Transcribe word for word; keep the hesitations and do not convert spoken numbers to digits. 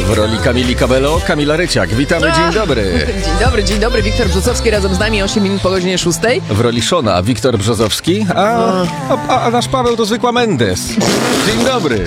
W roli Kamili Cabello, Kamila Ryciak. Witamy, dzień dobry. Dzień dobry, dzień dobry. Wiktor Brzozowski razem z nami, osiem minut po godzinie szóstej. W roli Szona, Wiktor Brzozowski, a, a, a nasz Paweł to zwykła Mendes. Dzień dobry.